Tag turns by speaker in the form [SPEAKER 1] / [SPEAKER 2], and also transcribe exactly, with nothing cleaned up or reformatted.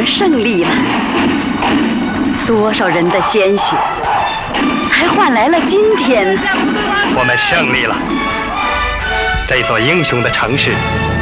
[SPEAKER 1] 胜利了，多少人的鲜血，才换来了今天呢？
[SPEAKER 2] 我们胜利了，这座英雄的城市